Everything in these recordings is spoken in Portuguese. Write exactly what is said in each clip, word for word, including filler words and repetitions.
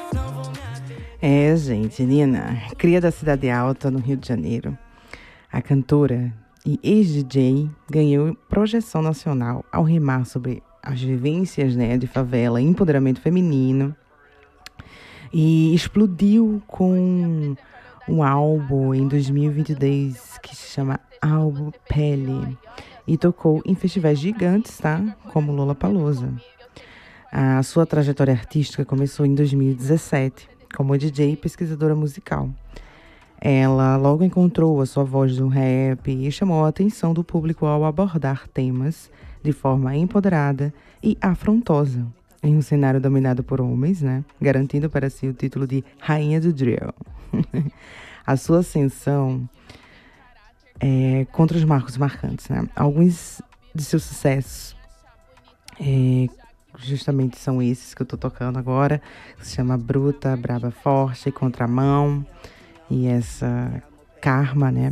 É, gente, Nina, cria da Cidade Alta, no Rio de Janeiro. A cantora e ex-D J ganhou projeção nacional ao rimar sobre as vivências, né, de favela, empoderamento feminino, e explodiu com um álbum em dois mil e vinte e dois que se chama Álbum Pele e tocou em festivais gigantes, tá? Como Lollapalooza. A sua trajetória artística começou em dois mil e dezessete como D J e pesquisadora musical. Ela logo encontrou a sua voz no rap e chamou a atenção do público ao abordar temas de forma empoderada e afrontosa, em um cenário dominado por homens, né? Garantindo para si o título de Rainha do Drill. A sua ascensão é contra os marcos marcantes, né? Alguns de seus sucessos é, justamente são esses que eu tô tocando agora, que se chama Bruta, Braba Forte, Contramão e essa Karma, né?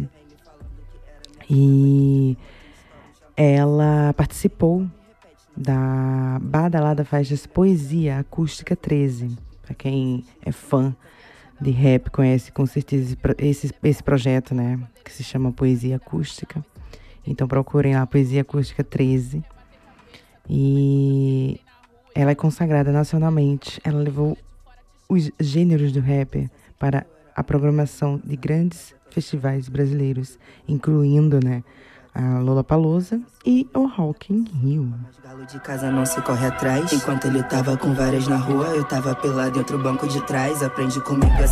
E ela participou da badalada faixa Poesia Acústica treze. Para quem é fã de rap, conhece com certeza esse, esse projeto, né? Que se chama Poesia Acústica. Então procurem lá, Poesia Acústica treze. E ela é consagrada nacionalmente. Ela levou os gêneros do rap para a programação de grandes festivais brasileiros, incluindo, né, a Lollapalooza e o Rock in Rio. Galo de casa não se corre atrás. Enquanto ele tava com várias na rua, eu tava pelado dentro do banco de trás. Aprendi comigo.